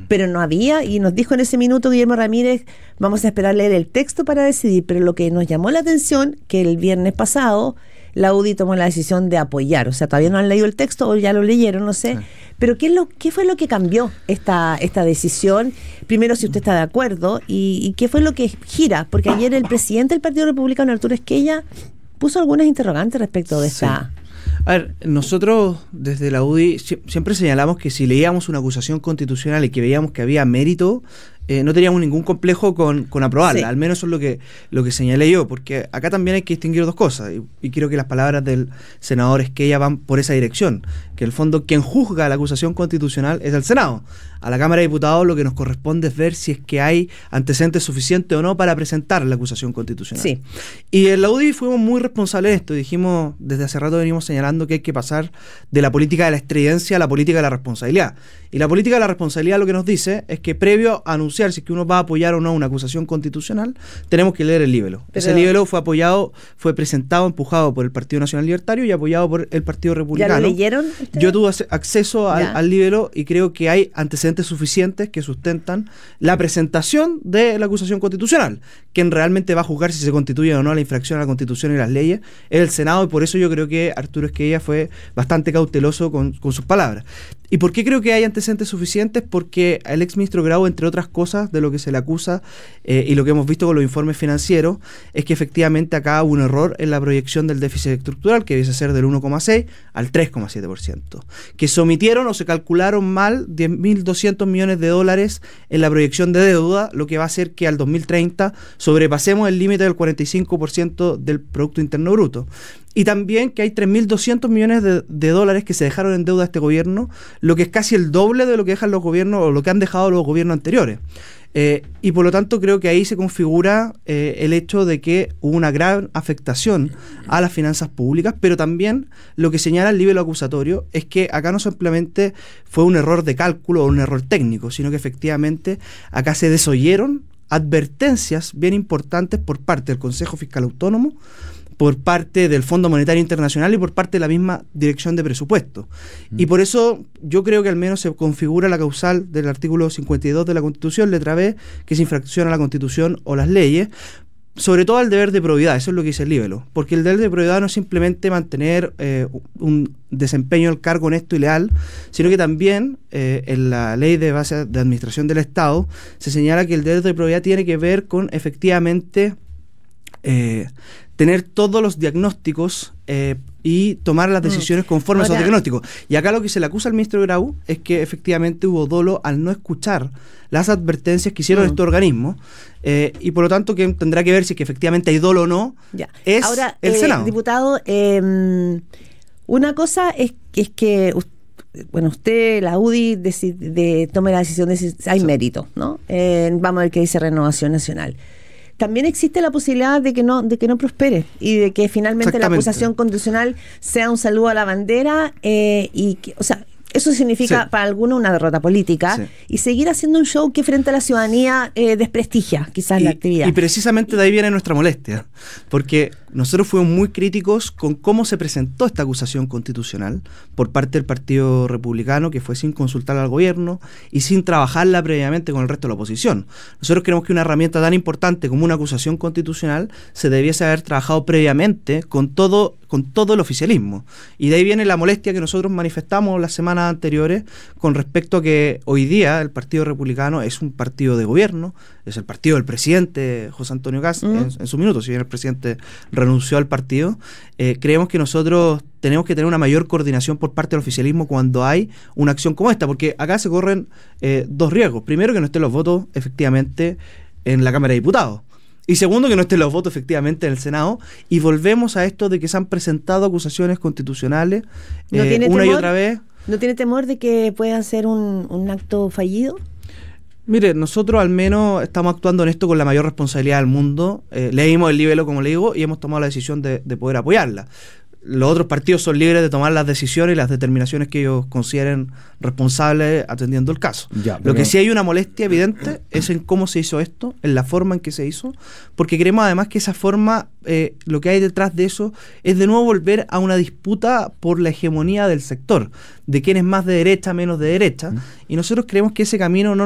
pero no había, y nos dijo en ese minuto Guillermo Ramírez, vamos a esperar leer el texto para decidir, pero lo que nos llamó la atención, que el viernes pasado la UDI tomó la decisión de apoyar, o sea, todavía no han leído el texto o ya lo leyeron, no sé, pero ¿qué fue lo que cambió esta decisión? Primero, si usted está de acuerdo, y qué fue lo que gira, porque ayer el presidente del Partido Republicano, Arturo Esquella, puso algunas interrogantes respecto de esta... A ver, nosotros desde la UDI siempre señalamos que si leíamos una acusación constitucional y que veíamos que había mérito, no teníamos ningún complejo con aprobarla. Sí. Al menos eso es lo que señalé yo, porque acá también hay que distinguir dos cosas, y creo que las palabras del senador Esquella van por esa dirección, que en el fondo quien juzga la acusación constitucional es el Senado. A la Cámara de Diputados lo que nos corresponde es ver si es que hay antecedentes suficientes o no para presentar la acusación constitucional. Sí. Y en la UDI fuimos muy responsables de esto, dijimos, desde hace rato venimos señalando que hay que pasar de la política de la estridencia a la política de la responsabilidad. Y la política de la responsabilidad lo que nos dice es que previo a anunciar si es que uno va a apoyar o no una acusación constitucional, tenemos que leer el libelo. Ese libelo fue presentado, empujado por el Partido Nacional Libertario y apoyado por el Partido Republicano. ¿Ya lo leyeron ustedes? Yo tuve acceso al libelo y creo que hay antecedentes suficientes que sustentan la presentación de la acusación constitucional. Quien realmente va a juzgar si se constituye o no la infracción a la Constitución y las leyes es el Senado, y por eso yo creo que Arturo Esquella fue bastante cauteloso con sus palabras. ¿Y por qué creo que hay antecedentes suficientes? Porque el exministro Grau, entre otras cosas de lo que se le acusa y lo que hemos visto con los informes financieros, es que efectivamente acá hubo un error en la proyección del déficit estructural, que debiese ser del 1,6 al 3,7%. Que se omitieron o se calcularon mal 10.200 millones de dólares en la proyección de deuda, lo que va a hacer que al 2030 sobrepasemos el límite del 45% del Producto Interno Bruto. Y también que hay 3.200 millones de dólares que se dejaron en deuda a este gobierno, lo que es casi el doble de lo que dejan los gobiernos o lo que han dejado los gobiernos anteriores. Y por lo tanto creo que ahí se configura el hecho de que hubo una gran afectación a las finanzas públicas, pero también lo que señala el libelo acusatorio es que acá no simplemente fue un error de cálculo o un error técnico, sino que efectivamente acá se desoyeron advertencias bien importantes por parte del Consejo Fiscal Autónomo, por parte del Fondo Monetario Internacional y por parte de la misma Dirección de Presupuesto. Y por eso yo creo que al menos se configura la causal del artículo 52 de la Constitución, letra B, que se infracciona la Constitución o las leyes, sobre todo el deber de probidad. Eso es lo que dice el libelo, porque el deber de probidad no es simplemente mantener un desempeño del cargo honesto y leal, sino que también en la Ley de Base de Administración del Estado se señala que el deber de probidad tiene que ver con efectivamente tener todos los diagnósticos y tomar las decisiones conforme a esos diagnósticos. Y acá lo que se le acusa al ministro Grau es que efectivamente hubo dolo al no escuchar las advertencias que hicieron estos organismos, y por lo tanto que tendrá que ver si es que efectivamente hay dolo o no. Es ahora, el Senado. Diputado, una cosa es que usted, la UDI, tome la decisión de si hay mérito, ¿no? Vamos a ver qué dice Renovación Nacional. También existe la posibilidad de que no prospere y de que finalmente la acusación constitucional sea un saludo a la bandera, y que, o sea, eso significa para algunos una derrota política y seguir haciendo un show que frente a la ciudadanía desprestigia quizás la actividad. Y precisamente de ahí viene nuestra molestia, porque nosotros fuimos muy críticos con cómo se presentó esta acusación constitucional por parte del Partido Republicano, que fue sin consultar al gobierno y sin trabajarla previamente con el resto de la oposición. Nosotros creemos que una herramienta tan importante como una acusación constitucional se debiese haber trabajado previamente con todo el oficialismo. Y de ahí viene la molestia que nosotros manifestamos las semanas anteriores con respecto a que hoy día el Partido Republicano es un partido de gobierno, es el partido del presidente José Antonio Kast en su minuto, si bien el presidente renunció al partido. Creemos que nosotros tenemos que tener una mayor coordinación por parte del oficialismo cuando hay una acción como esta, porque acá se corren dos riesgos. Primero, que no estén los votos efectivamente en la Cámara de Diputados. Y segundo, que no estén los votos efectivamente en el Senado. Y volvemos a esto de que se han presentado acusaciones constitucionales una y otra vez. ¿No tiene temor de que pueda ser un acto fallido? Mire, nosotros al menos estamos actuando en esto con la mayor responsabilidad del mundo. Leímos el libelo, como le digo, y hemos tomado la decisión de poder apoyarla. Los otros partidos son libres de tomar las decisiones y las determinaciones que ellos consideren responsables atendiendo el caso. Lo que sí hay una molestia evidente es en cómo se hizo esto, en la forma en que se hizo, porque creemos además que esa forma, lo que hay detrás de eso es de nuevo volver a una disputa por la hegemonía del sector, de quién es más de derecha, menos de derecha, y nosotros creemos que ese camino no